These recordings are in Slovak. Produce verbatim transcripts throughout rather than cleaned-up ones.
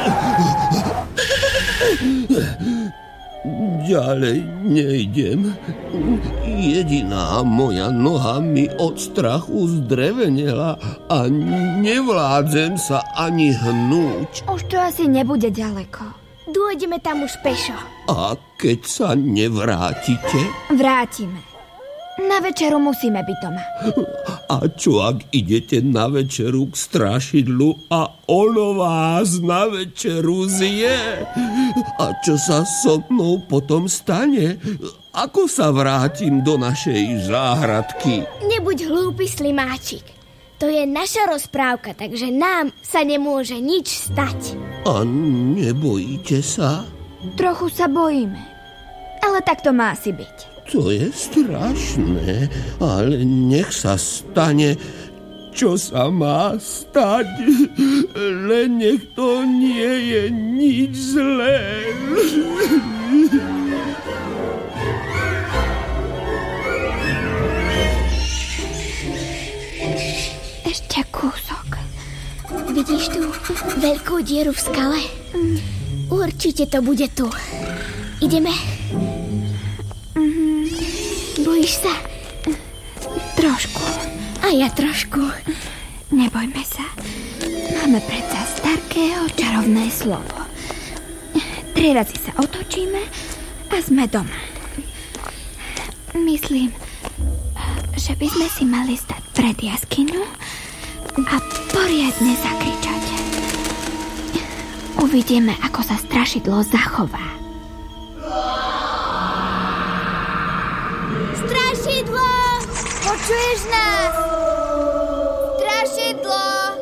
Ďalej nejdem. Jediná moja noha mi od strachu zdrevenela a nevládzem sa ani hnúť. Už to asi nebude ďaleko. Dôjdeme tam už pešo. A keď sa nevrátite? Vrátime. Na večeru musíme byť doma. A čo ak idete na večeru k strašidlu a ono vás na večeru zje? A čo sa so mnou potom stane? Ako sa vrátim do našej záhradky? Nebuď hlúpy, slimáčik. To je naša rozprávka, takže nám sa nemôže nič stať. A nebojíte sa? Trochu sa bojíme. Ale tak to má si byť. To je strašné, ale nech sa stane, čo sa má stať. Len nech to nie je nič zlé. Ešte kúsok. Vidíš tú veľkú dieru v skale? Určite to bude tu. Ideme? Bojíš sa? Trošku. A ja trošku. Nebojme sa. Máme predsa Starkého čarovné slovo. Tri razy sa otočíme a sme doma. Myslím, že by sme si mali stať pred jaskyňu a poriadne zakričať. Uvidíme, ako sa strašidlo zachová. Strašidlo! Počuješ nás? Strašidlo!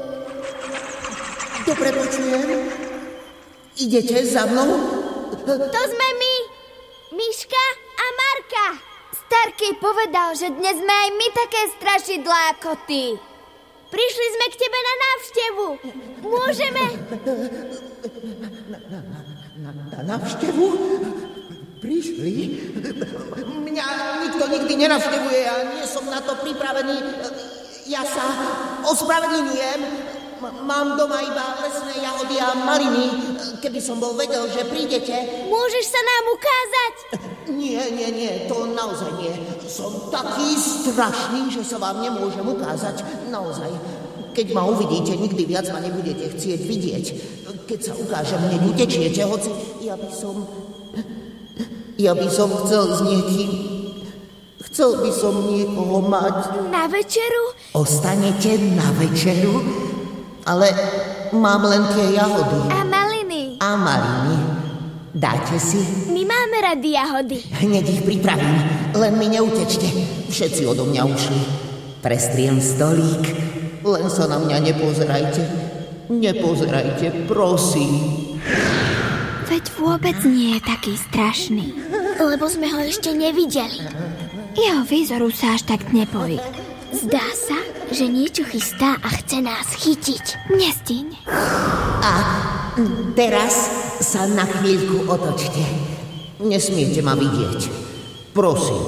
Dobre počujem. Idete za mnou? To sme my, Miška a Marka. Starký povedal, že dnes sme aj my také strašidlá ako ty. Prišli sme k tebe na návštevu. Môžeme? Na, na, na, na návštevu? Prišli? Mňa nikto nikdy nenavštevuje a nie som na to pripravený. Ja sa ospravedlňujem. Mám doma iba lesné jahody a maliny. Keby som bol vedel, že prídete... Môžeš sa nám ukázať? Nie, nie, nie, to naozaj nie. Som taký strašný, že sa vám nemôžem ukázať. Naozaj. Keď ma uvidíte, nikdy viac ma nebudete chcieť vidieť. Keď sa ukážem, hneď utečiete, hoci ja by som... Ja by som chcel s niekým... Chcel by som niekoho mať... Na večeru? Ostanete na večeru? Ale mám len tie jahody. A maliny. A maliny. Dáte si? My máme rady jahody. Hneď ich pripravím. Len mi neutečte. Všetci odo mňa ušli. Prestriem stolík. Len sa na mňa nepozerajte. Nepozerajte, prosím. Veď vôbec nie je taký strašný. Lebo sme ho ešte nevideli. Jeho výzoru sa až tak nebojí. Zdá sa, že niečo chystá a chce nás chytiť. Nestíň. A teraz sa na chvíľku otočte. Nesmiete ma vidieť. Prosím.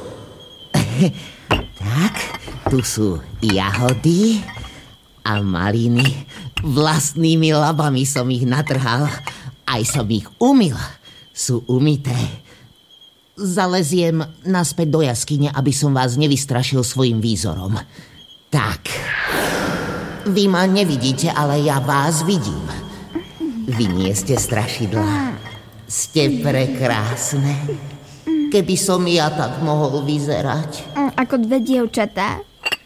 Tak, tu sú jahody a maliny. Vlastnými labami som ich natrhal. Aj som ich umyl. Sú umyté. Zaleziem naspäť do jaskyne, aby som vás nevystrašil svojim výzorom. Tak. Vy ma nevidíte, ale ja vás vidím. Vy nie ste strašidlá. Ste prekrásne. Keby som ja tak mohol vyzerať. Ako dve dievčatá.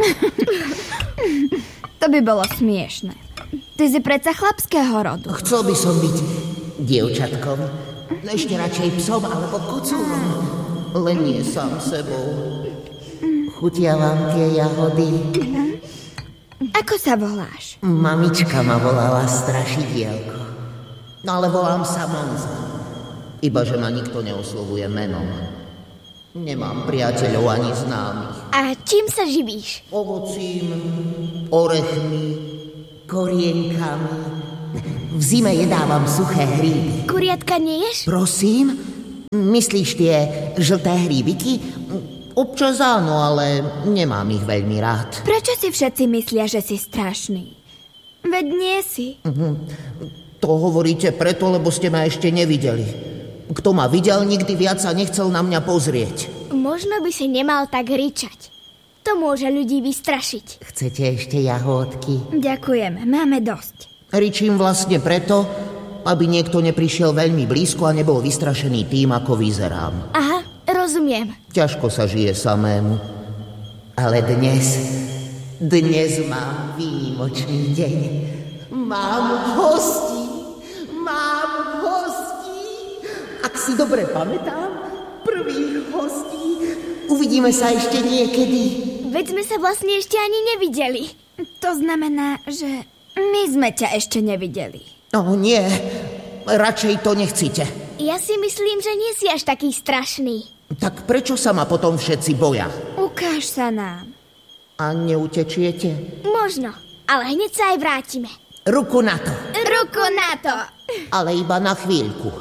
To by bolo smiešne. Ty si predsa chlapského rodu. Chcel by som byť dievčatkom. Ešte radšej psom alebo kocúrom. Len nie sám sebou. Chutia vám tie jahody? Ako sa voláš? Mamička ma volala strašidielko. No ale volám sa Monza. Iba, že ma nikto neoslovuje menom. Nemám priateľov ani známych. A čím sa živíš? Ovocím, orechmi, korienkami. V zime jedávam suché hríby. Kuriatka neješ? Prosím? Myslíš tie žlté hríbiky? Občas áno, ale nemám ich veľmi rád. Prečo si všetci myslia, že si strašný? Veď nie si. To hovoríte preto, lebo ste ma ešte nevideli. Kto ma videl, nikdy viac sa nechcel na mňa pozrieť. Možno by si nemal tak ričať. To môže ľudí vystrašiť. Chcete ešte jahodky? Ďakujeme, máme dosť. Ričím vlastne preto, aby niekto neprišiel veľmi blízko a nebol vystrašený tým, ako vyzerám. Aha, rozumiem. Ťažko sa žije samému. Ale dnes, dnes mám výnimočný deň. Mám hostí, mám hostí. Ak si dobre pamätám, prvých hostí. Uvidíme sa ešte niekedy. Veď sme sa vlastne ešte ani nevideli. To znamená, že my sme ťa ešte nevideli. No nie, radšej to nechcite. Ja si myslím, že nie si až taký strašný. Tak prečo sa ma potom všetci boja? Ukáž sa nám. A neutečiete? Možno, ale hneď sa aj vrátime. Ruku na to. Ruku na to. Ale iba na chvíľku.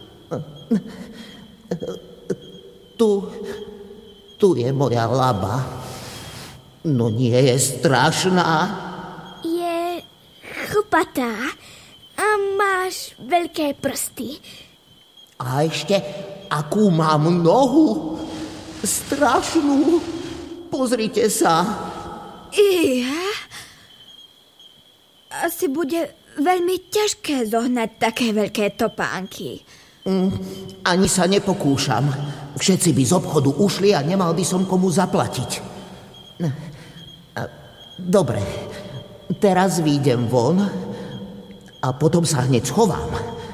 Tu, tu je moja laba. No nie je strašná. Je chlpatá a máš veľké prsty. A ešte, akú mám nohu. Strašnú. Pozrite sa. Iha. Asi bude veľmi ťažké zohnať také veľké topánky. Mm, ani sa nepokúšam. Všetci by z obchodu ušli a nemal by som komu zaplatiť. Dobre, teraz výjdem von a potom sa hneď schovám.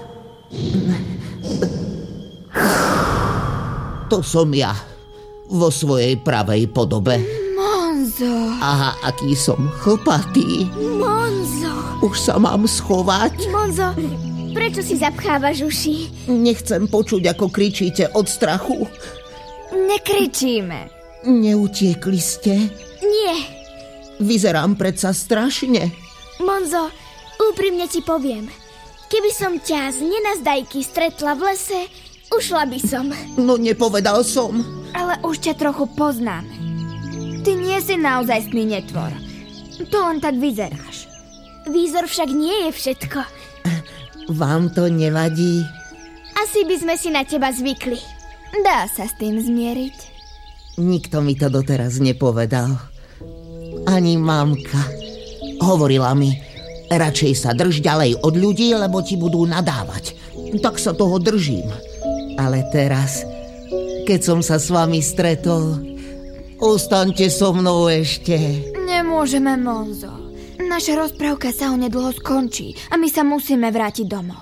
To som ja vo svojej pravej podobe. Monzo. Aha, aký som chlpatý. Monzo. Už sa mám schovať? Monzo, prečo si zapchávaš uši? Nechcem počuť, ako kričíte od strachu. Nekričíme. Neutiekli ste? Nie. Vyzerám predsa strašne. Monzo, úprimne ti poviem. Keby som ťa z nenazdajky stretla v lese, ušla by som. No nepovedal som. Ale už ťa trochu poznáme. Ty nie si naozajstný netvor. To len tak vyzeráš. Výzor však nie je všetko. Vám to nevadí? Asi by sme si na teba zvykli. Dá sa s tým zmieriť. Nikto mi to doteraz nepovedal. Ani mamka. Hovorila mi, radšej sa drž ďalej od ľudí, lebo ti budú nadávať. Tak sa toho držím. Ale teraz, keď som sa s vami stretol, ostaňte so mnou ešte. Nemôžeme, Monzo. Naša rozprávka sa onedlho skončí a my sa musíme vrátiť domov.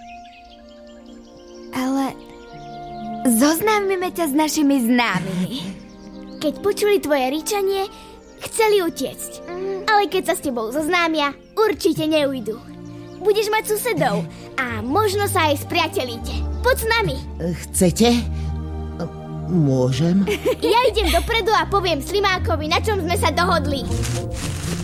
Ale zoznámime ťa s našimi známymi. Keď počuli tvoje ričanie, chceli utiecť. Ale keď sa s tebou zoznámia, určite neujdu. Budeš mať susedov a možno sa aj spriatelíte. Poď s nami. Chcete? Môžem? Ja idem dopredu a poviem Slimákovi, na čom sme sa dohodli.